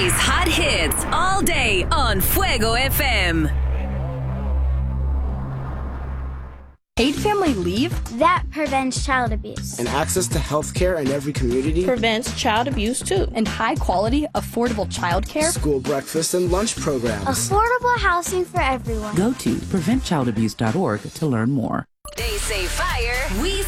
Today's hot hits all day on Fuego FM. Paid family leave that prevents child abuse. And access to health care in every community prevents child abuse too. And high quality, affordable child care, school breakfast and lunch programs, affordable housing for everyone. Go to preventchildabuse.org to learn more. They say fire, we